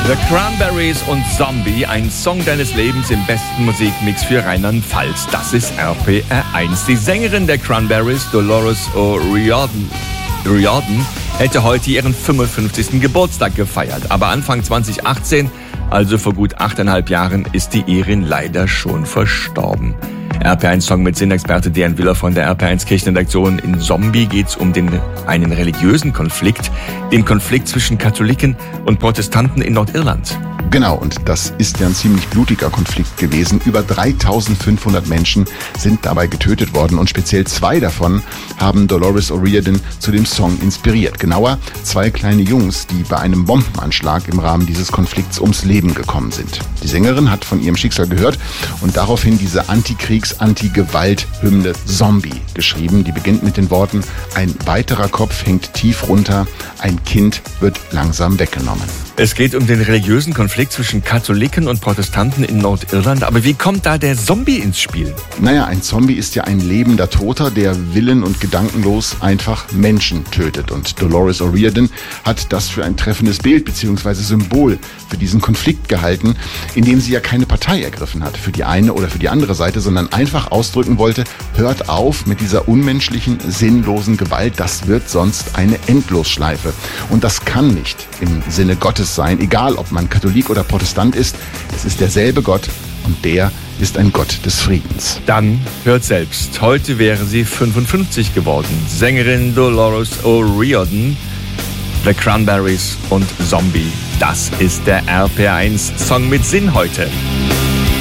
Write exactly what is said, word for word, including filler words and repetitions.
The Cranberries und Zombie, ein Song deines Lebens im besten Musikmix für Rheinland-Pfalz. Das ist R P R eins. Die Sängerin der Cranberries, Dolores O'Riordan, Riordan, hätte heute ihren fünfundfünfzigsten Geburtstag gefeiert. Aber Anfang zwanzig achtzehn, also vor gut achteinhalb Jahren, ist die Irin leider schon verstorben. R P eins Song mit Sinnexperte Dejan Willer von der R P eins Kirchenredaktion. In Zombie geht es um den, einen religiösen Konflikt, den Konflikt zwischen Katholiken und Protestanten in Nordirland. Genau, und das ist ja ein ziemlich blutiger Konflikt gewesen. Über dreitausendfünfhundert Menschen sind dabei getötet worden und speziell zwei davon haben Dolores O'Riordan zu dem Song inspiriert. Genauer, zwei kleine Jungs, die bei einem Bombenanschlag im Rahmen dieses Konflikts ums Leben gekommen sind. Die Sängerin hat von ihrem Schicksal gehört und daraufhin diese Antikriegs-, Anti-Gewalt-Hymne Zombie geschrieben. Die beginnt mit den Worten: Ein weiterer Kopf hängt tief runter, ein Kind wird langsam weggenommen. Es geht um den religiösen Konflikt zwischen Katholiken und Protestanten in Nordirland. Aber wie kommt da der Zombie ins Spiel? Naja, ein Zombie ist ja ein lebender Toter, der willen- und gedankenlos einfach Menschen tötet. Und Dolores O'Riordan hat das für ein treffendes Bild bzw. Symbol für diesen Konflikt gehalten, indem sie ja keine Partei ergriffen hat für die eine oder für die andere Seite, sondern einfach ausdrücken wollte: Hört auf mit dieser unmenschlichen, sinnlosen Gewalt, das wird sonst eine Endlosschleife. Und das kann nicht im Sinne Gottes sein, egal ob man Katholik oder Protestant ist. Es ist derselbe Gott und der ist ein Gott des Friedens. Dann hört selbst. Heute wäre sie fünfundfünfzig geworden. Sängerin Dolores O'Riordan, The Cranberries und Zombie. Das ist der R P R eins Song mit Sinn heute.